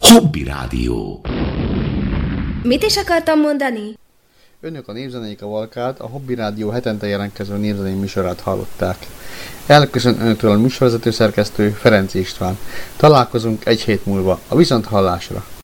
Hobby Rádió. Mit is akartam mondani? Önök a Népzenei Kavalkád, a Hobby Rádió hetente jelentkező népzenei műsorát hallották. Elköszön önöktől a műsorvezető szerkesztő Ferenc István. Találkozunk egy hét múlva. A viszonthallásra!